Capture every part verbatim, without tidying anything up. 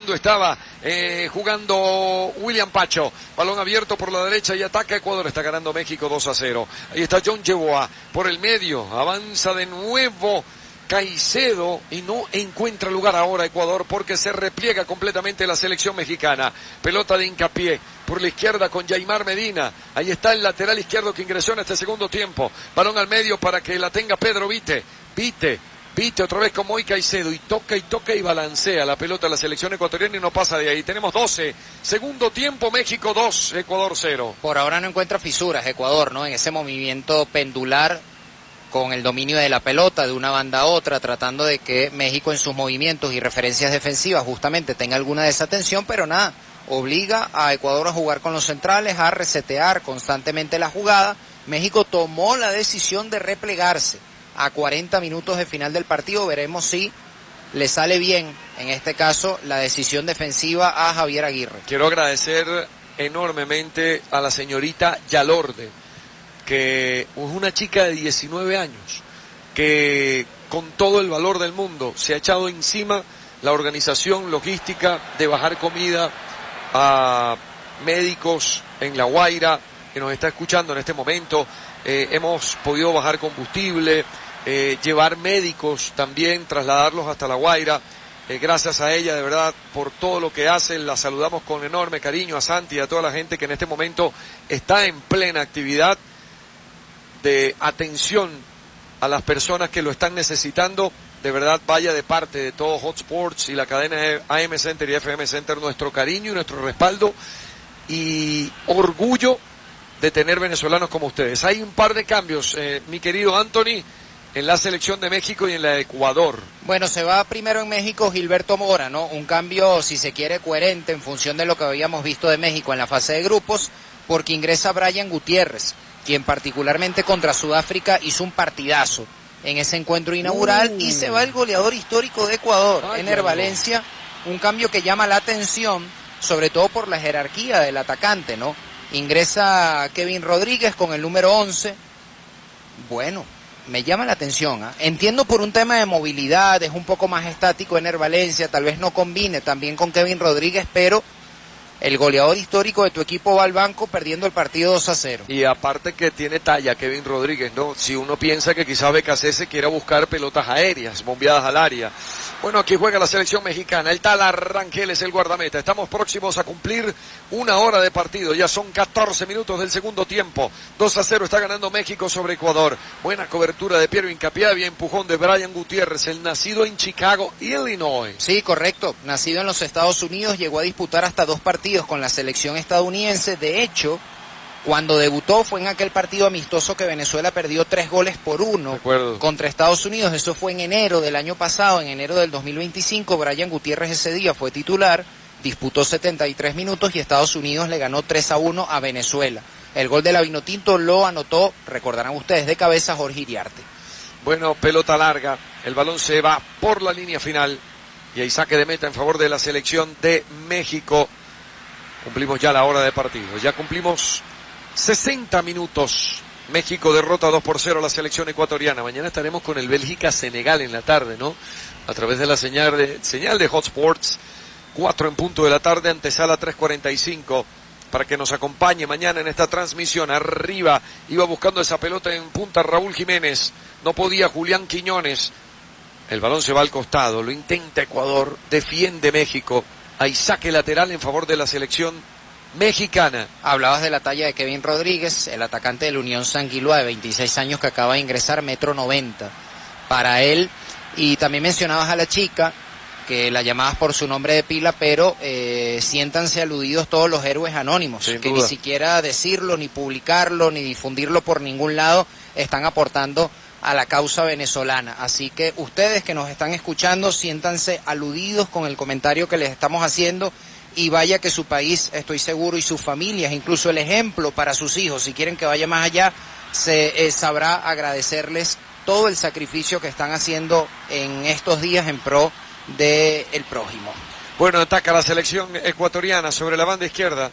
fondo estaba eh, jugando William Pacho. Balón abierto por la derecha y ataca Ecuador. Está ganando México dos a cero. Ahí está John Yeboah por el medio. Avanza de nuevo Caicedo y no encuentra lugar ahora Ecuador porque se repliega completamente la selección mexicana. Pelota de Hincapié por la izquierda con Yaimar Medina. Ahí está el lateral izquierdo que ingresó en este segundo tiempo. Balón al medio para que la tenga Pedro Vite. Vite. Vite otra vez con Moy Caicedo y toca y toca y balancea la pelota a la selección ecuatoriana y no pasa de ahí. Tenemos doce. Segundo tiempo, México dos, Ecuador cero. Por ahora no encuentra fisuras Ecuador, ¿no? En ese movimiento pendular con el dominio de la pelota de una banda a otra, tratando de que México en sus movimientos y referencias defensivas justamente tenga alguna desatención, pero nada, obliga a Ecuador a jugar con los centrales, a resetear constantemente la jugada. México tomó la decisión de replegarse a cuarenta minutos de final del partido. Veremos si le sale bien, en este caso, la decisión defensiva a Javier Aguirre. Quiero agradecer enormemente a la señorita Yalorde, que es una chica de diecinueve años, que con todo el valor del mundo se ha echado encima la organización logística de bajar comida a médicos en La Guaira, que nos está escuchando en este momento. Eh, hemos podido bajar combustible, eh, llevar médicos también, trasladarlos hasta La Guaira. Eh, gracias a ella, de verdad, por todo lo que hace. La saludamos con enorme cariño a Santi y a toda la gente que en este momento está en plena actividad de atención a las personas que lo están necesitando. De verdad, vaya de parte de todo Hot Sports y la cadena A M Center y F M Center nuestro cariño y nuestro respaldo y orgullo de tener venezolanos como ustedes. Hay un par de cambios, eh, mi querido Anthony, en la selección de México y en la de Ecuador. Bueno, se va primero en México Gilberto Mora, ¿no? Un cambio, si se quiere, coherente en función de lo que habíamos visto de México en la fase de grupos, porque ingresa Brian Gutiérrez, quien particularmente contra Sudáfrica hizo un partidazo en ese encuentro inaugural, uh. y se va el goleador histórico de Ecuador, Ay, Ener Valencia, un cambio que llama la atención, sobre todo por la jerarquía del atacante, ¿no? Ingresa Kevin Rodríguez con el número once. Bueno, me llama la atención, ¿eh? Entiendo por un tema de movilidad, es un poco más estático Ener Valencia, tal vez no combine también con Kevin Rodríguez, pero el goleador histórico de tu equipo va al banco perdiendo el partido dos a cero. Y aparte que tiene talla Kevin Rodríguez, ¿no? Si uno piensa que quizás B K C se quiera buscar pelotas aéreas, bombeadas al área. Bueno, aquí juega la selección mexicana. El tal Arrangel es el guardameta. Estamos próximos a cumplir una hora de partido. Ya son catorce minutos del segundo tiempo. dos a cero está ganando México sobre Ecuador. Buena cobertura de Piero Hincapié. Había empujón de Brian Gutiérrez, el nacido en Chicago, Illinois. Sí, correcto. Nacido en los Estados Unidos, llegó a disputar hasta dos partidos con la selección estadounidense. De hecho, cuando debutó fue en aquel partido amistoso que Venezuela perdió tres goles por uno contra Estados Unidos. Eso fue en enero del año pasado, en enero del dos mil veinticinco. Brian Gutiérrez ese día fue titular, disputó setenta y tres minutos y Estados Unidos le ganó tres a uno a Venezuela. El gol de la Vinotinto lo anotó, recordarán ustedes, de cabeza Jorge Iriarte. Bueno, pelota larga, el balón se va por la línea final y hay saque de meta en favor de la selección de México. Cumplimos ya la hora de partido, ya cumplimos sesenta minutos. México derrota dos por cero a la selección ecuatoriana. Mañana estaremos con el Bélgica-Senegal en la tarde, ¿no? A través de la señal de, señal de Hot Sports, cuatro en punto de la tarde, antesala tres cuarenta y cinco, para que nos acompañe mañana en esta transmisión. Arriba, iba buscando esa pelota en punta Raúl Jiménez, no podía Julián Quiñones. El balón se va al costado, lo intenta Ecuador, defiende México. Hay saque lateral en favor de la selección mexicana. Hablabas de la talla de Kevin Rodríguez, el atacante de la Unión Sanguilua de veintiséis años que acaba de ingresar, metro noventa para él. Y también mencionabas a la chica, que la llamabas por su nombre de pila, pero eh, siéntanse aludidos todos los héroes anónimos, Sin que duda. ni siquiera decirlo, ni publicarlo, ni difundirlo por ningún lado, están aportando a la causa venezolana. Así que ustedes que nos están escuchando, siéntanse aludidos con el comentario que les estamos haciendo, y vaya que su país, estoy seguro, y sus familias, incluso el ejemplo para sus hijos, si quieren que vaya más allá, se eh, sabrá agradecerles todo el sacrificio que están haciendo en estos días en pro del prójimo. Bueno, ataca la selección ecuatoriana sobre la banda izquierda.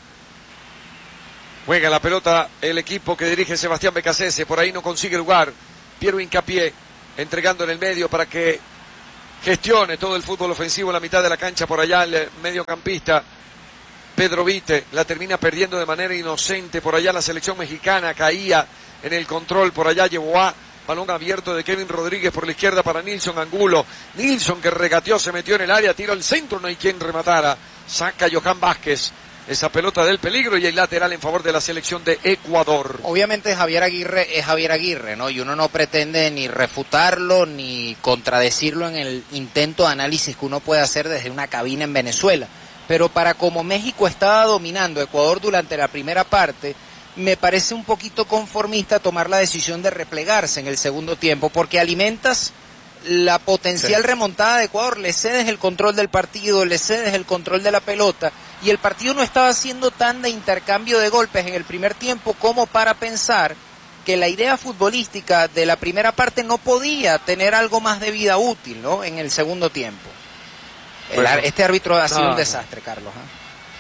Juega la pelota el equipo que dirige Sebastián Becasese, por ahí no consigue lugar. Piero Hincapié entregando en el medio para que gestione todo el fútbol ofensivo en la mitad de la cancha, por allá el mediocampista Pedro Vite la termina perdiendo de manera inocente, por allá la selección mexicana caía en el control, por allá llevó a balón abierto de Kevin Rodríguez por la izquierda para Nilson Angulo, Nilson que regateó, se metió en el área, tiró al centro, no hay quien rematara, saca Johan Vázquez esa pelota del peligro y el lateral en favor de la selección de Ecuador. Obviamente Javier Aguirre es Javier Aguirre, ¿no? Y uno no pretende ni refutarlo ni contradecirlo en el intento de análisis que uno puede hacer desde una cabina en Venezuela. Pero para como México estaba dominando Ecuador durante la primera parte, me parece un poquito conformista tomar la decisión de replegarse en el segundo tiempo, porque alimentas la potencial sí. remontada de Ecuador, le cedes el control del partido, le cedes el control de la pelota, y el partido no estaba haciendo tan de intercambio de golpes en el primer tiempo como para pensar que la idea futbolística de la primera parte no podía tener algo más de vida útil, ¿no? En el segundo tiempo. El, bueno, este árbitro ha sido no, un desastre, Carlos. ¿eh?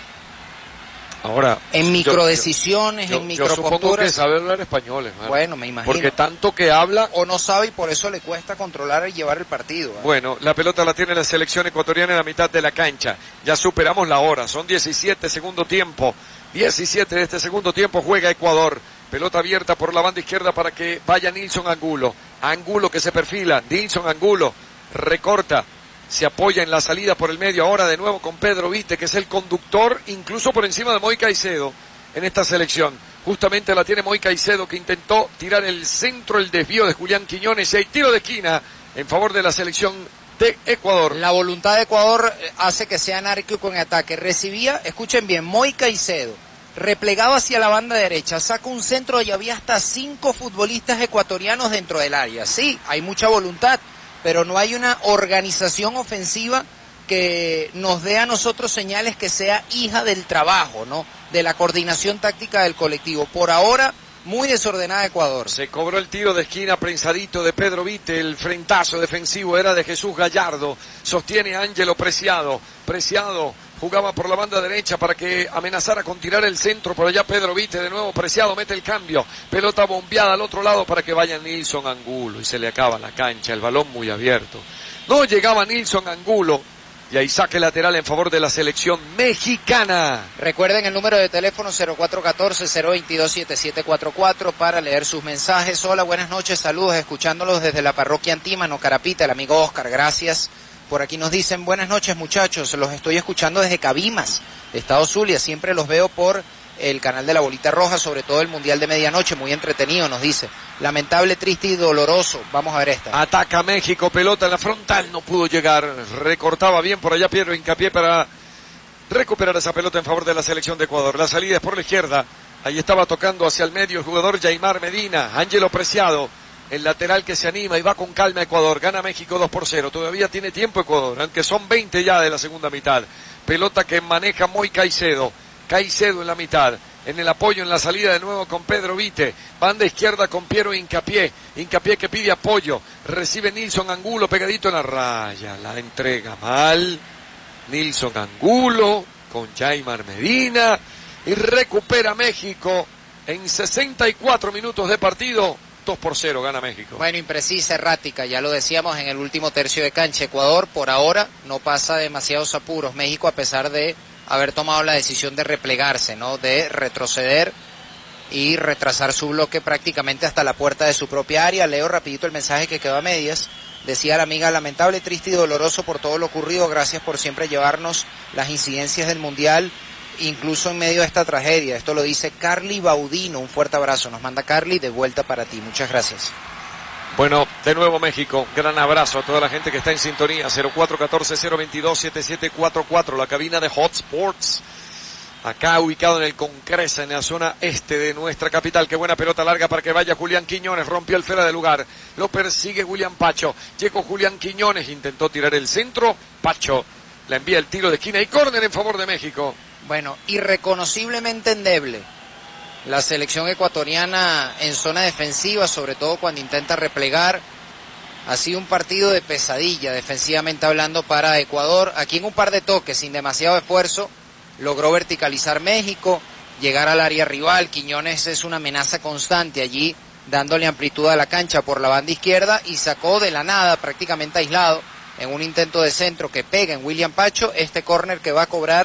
Ahora, en microdecisiones, yo, yo, en microposturas. Yo supongo que sabe hablar español, hermano. Bueno, me imagino. Porque tanto que habla. O no sabe y por eso le cuesta controlar y llevar el partido. ¿eh? Bueno, la pelota la tiene la selección ecuatoriana en la mitad de la cancha. Ya superamos la hora, son diecisiete segundo tiempo. diecisiete de este segundo tiempo juega Ecuador. Pelota abierta por la banda izquierda para que vaya Nilson Angulo. Angulo que se perfila, Nilson Angulo recorta. Se apoya en la salida por el medio, ahora de nuevo con Pedro Vite, que es el conductor, incluso por encima de Moy Caicedo en esta selección. Justamente la tiene Moy Caicedo, que intentó tirar el centro, el desvío de Julián Quiñones, y hay tiro de esquina en favor de la selección de Ecuador. La voluntad de Ecuador hace que sea anárquico en ataque. Recibía, escuchen bien, Moy Caicedo, replegado hacia la banda derecha, saca un centro y había hasta cinco futbolistas ecuatorianos dentro del área. Sí, hay mucha voluntad, pero no hay una organización ofensiva que nos dé a nosotros señales que sea hija del trabajo, ¿no? De la coordinación táctica del colectivo. Por ahora, muy desordenada Ecuador. Se cobró el tiro de esquina prensadito de Pedro Vite, el frentazo defensivo era de Jesús Gallardo, sostiene a Ángelo Preciado, Preciado jugaba por la banda derecha para que amenazara con tirar el centro, por allá Pedro Vite, de nuevo Preciado mete el cambio, pelota bombeada al otro lado para que vaya Nilson Angulo, y se le acaba la cancha, el balón muy abierto. No llegaba Nilson Angulo, y ahí saque lateral en favor de la selección mexicana. Recuerden el número de teléfono cero cuatro uno cuatro, cero dos dos, siete siete cuatro cuatro para leer sus mensajes. Hola, buenas noches, saludos, escuchándolos desde la parroquia Antímano, Carapita, el amigo Oscar, gracias. Por aquí nos dicen, buenas noches muchachos, los estoy escuchando desde Cabimas, Estado Zulia, siempre los veo por el canal de la Bolita Roja, sobre todo el Mundial de Medianoche, muy entretenido, nos dice. Lamentable, triste y doloroso, vamos a ver esta. Ataca México, pelota en la frontal, no pudo llegar, recortaba bien por allá Piero Hincapié para recuperar esa pelota en favor de la selección de Ecuador. La salida es por la izquierda, ahí estaba tocando hacia el medio el jugador Jaimar Medina, Ángelo Preciado. El lateral que se anima y va con calma Ecuador. Gana México dos por cero. Todavía tiene tiempo Ecuador, aunque son veinte ya de la segunda mitad. Pelota que maneja Moy Caicedo. Caicedo en la mitad. En el apoyo, en la salida de nuevo con Pedro Vite. Banda izquierda con Piero Hincapié. Hincapié que pide apoyo. Recibe Nilson Angulo pegadito en la raya. La entrega mal. Nilson Angulo con Jaimar Medina. Y recupera México en sesenta y cuatro minutos de partido. dos por cero gana México. Bueno, imprecisa, errática, ya lo decíamos en el último tercio de cancha. Ecuador por ahora no pasa demasiados apuros. México, a pesar de haber tomado la decisión de replegarse, ¿no? De retroceder y retrasar su bloque prácticamente hasta la puerta de su propia área. Leo rapidito el mensaje que quedó a medias. Decía la amiga, lamentable, triste y doloroso por todo lo ocurrido. Gracias por siempre llevarnos las incidencias del Mundial, incluso en medio de esta tragedia. Esto lo dice Carly Baudino. Un fuerte abrazo. Nos manda Carly, de vuelta para ti. Muchas gracias. Bueno, de nuevo México. Gran abrazo a toda la gente que está en sintonía. cero cuatro uno cuatro, cero dos dos, siete siete cuatro cuatro. La cabina de Hot Sports. Acá ubicado en el Concresa, en la zona este de nuestra capital. Qué buena pelota larga para que vaya Julián Quiñones. Rompió el fuera de lugar. Lo persigue William Pacho. Llegó Julián Quiñones. Intentó tirar el centro. Pacho le envía el tiro de esquina y córner en favor de México. Bueno, irreconociblemente endeble la selección ecuatoriana en zona defensiva, sobre todo cuando intenta replegar. Ha sido un partido de pesadilla, defensivamente hablando, para Ecuador. Aquí en un par de toques, sin demasiado esfuerzo, logró verticalizar México, llegar al área rival. Quiñones es una amenaza constante allí, dándole amplitud a la cancha por la banda izquierda, y sacó de la nada, prácticamente aislado, en un intento de centro que pega en William Pacho, este córner que va a cobrar